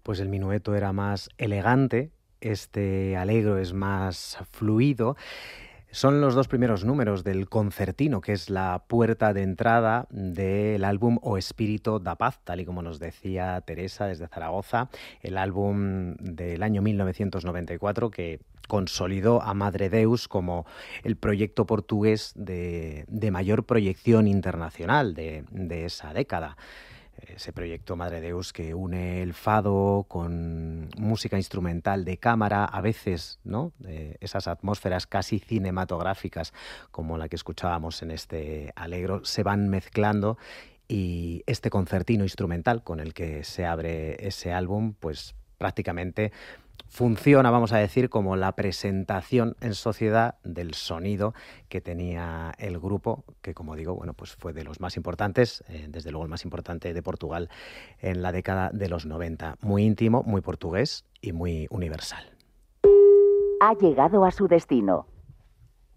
pues el minueto era más elegante, este Allegro es más fluido. Son los dos primeros números del concertino, que es la puerta de entrada del álbum O Espíritu da Paz, tal y como nos decía Teresa desde Zaragoza, el álbum del año 1994 que consolidó a Madre Deus como el proyecto portugués de mayor proyección internacional de esa década. Ese proyecto Madre Deus que une el fado con música instrumental de cámara, a veces, ¿no? Esas atmósferas casi cinematográficas como la que escuchábamos en este Allegro se van mezclando, y este concertino instrumental con el que se abre ese álbum, pues prácticamente funciona, vamos a decir, como la presentación en sociedad del sonido que tenía el grupo, que como digo, bueno, pues fue de los más importantes, desde luego el más importante de Portugal en la década de los 90. Muy íntimo, muy portugués y muy universal. Ha llegado a su destino.